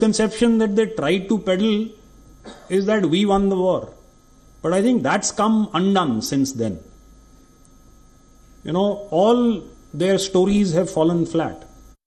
conception that they tried to peddle is that we won the war. But I think that's come undone since then. All their stories have fallen flat.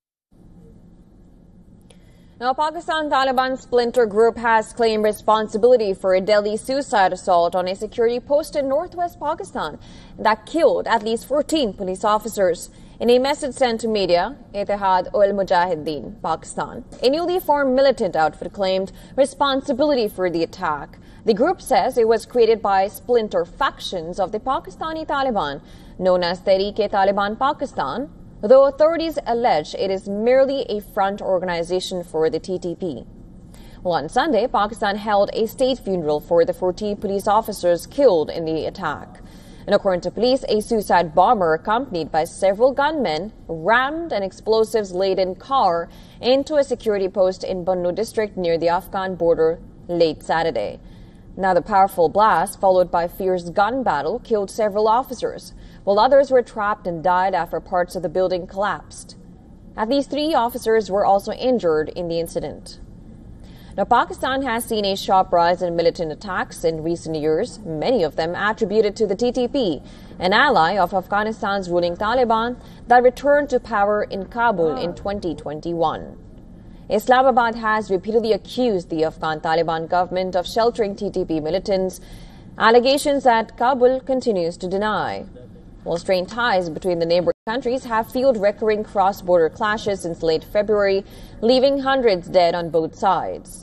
Now, Pakistan Taliban splinter group has claimed responsibility for a Delhi suicide assault on a security post in northwest Pakistan that killed at least 14 police officers. In a message sent to media, Ittihad-ul-Mujahideen Pakistan, a newly formed militant outfit, claimed responsibility for the attack. The group says it was created by splinter factions of the Pakistani Taliban, known as Tehreek-e-Taliban Pakistan, though authorities allege it is merely a front organization for the TTP. Well, on Sunday, Pakistan held a state funeral for the 14 police officers killed in the attack. And according to police, a suicide bomber accompanied by several gunmen rammed an explosives-laden car into a security post in Bannu district near the Afghan border late Saturday. Now, the powerful blast, followed by fierce gun battle, killed several officers, while others were trapped and died after parts of the building collapsed. At least 3 officers were also injured in the incident. Now, Pakistan has seen a sharp rise in militant attacks in recent years, many of them attributed to the TTP, an ally of Afghanistan's ruling Taliban that returned to power in Kabul in 2021. Islamabad has repeatedly accused the Afghan Taliban government of sheltering TTP militants, allegations that Kabul continues to deny. While strained ties between the neighboring countries have fueled recurring cross-border clashes since late February, leaving hundreds dead on both sides.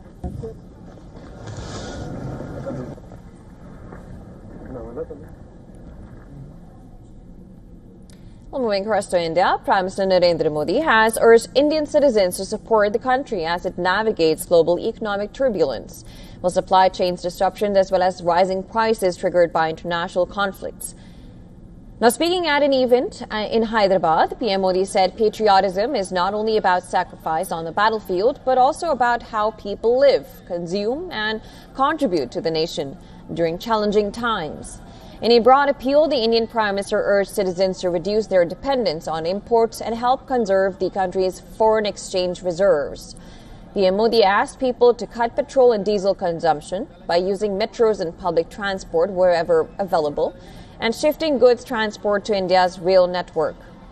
Well, moving across to India, Prime Minister Narendra Modi has urged Indian citizens to support the country as it navigates global economic turbulence, while supply chains disruptions as well as rising prices triggered by international conflicts. Now, speaking at an event in Hyderabad, PM Modi said patriotism is not only about sacrifice on the battlefield, but also about how people live, consume, and contribute to the nation during challenging times. In a broad appeal, the Indian Prime Minister urged citizens to reduce their dependence on imports and help conserve the country's foreign exchange reserves. PM Modi asked people to cut petrol and diesel consumption by using metros and public transport wherever available, and shifting goods transport to India's rail network.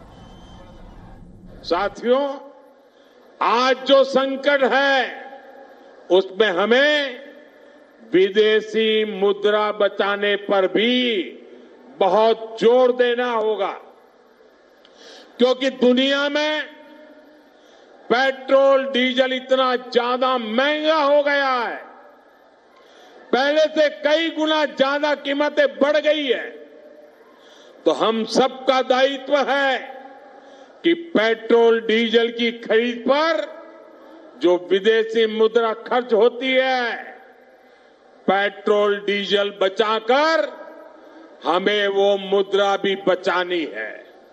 साथियों, आज जो संकट है, उसमें हमें विदेशी मुद्रा बचाने पर भी बहुत जोर देना होगा, क्योंकि दुनिया में पेट्रोल डीजल इतना ज्यादा महंगा हो गया है, पहले से कई गुना ज्यादा कीमतें बढ़ गई है। तो हम सबका दायित्व है कि पेट्रोल डीजल की खरीद पर जो विदेशी मुद्रा खर्च होती है, पेट्रोल डीजल बचाकर हमें वो मुद्रा भी बचानी है।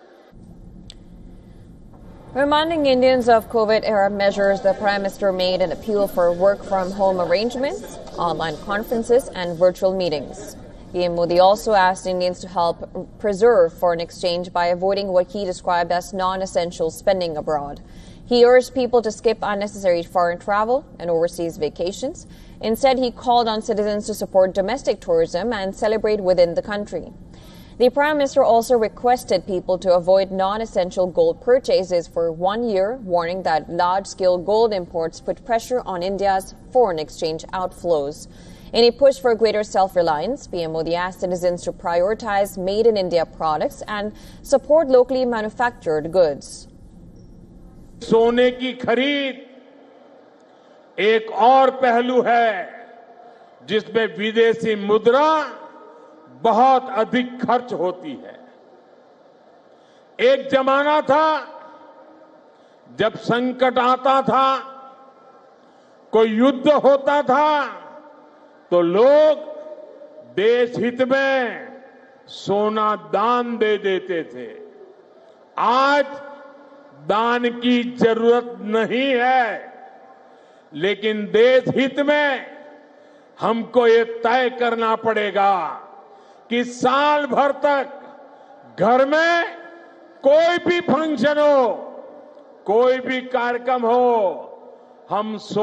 Reminding Indians of COVID-era measures, the Prime Minister made an appeal for work-from-home arrangements, online conferences, and virtual meetings. PM Modi also asked Indians to help preserve foreign exchange by avoiding what he described as non-essential spending abroad. He urged people to skip unnecessary foreign travel and overseas vacations. Instead, he called on citizens to support domestic tourism and celebrate within the country. The Prime Minister also requested people to avoid non-essential gold purchases for 1 year, warning that large-scale gold imports put pressure on India's foreign exchange outflows. In a push for greater self-reliance, PM Modi asked citizens to prioritize made-in-India products and support locally manufactured goods. सोने की खरीद एक और पहलू है जिसमें विदेशी मुद्रा बहुत अधिक खर्च होती है। एक जमाना था जब संकट आता था, कोई युद्ध होता था, तो लोग देश हित में सोना दान दे देते थे। आज दान की जरूरत नहीं है, लेकिन देश हित में हमको ये तय करना पड़ेगा कि साल भर तक घर में कोई भी फंक्शन हो, कोई भी कार्यक्रम हो, हम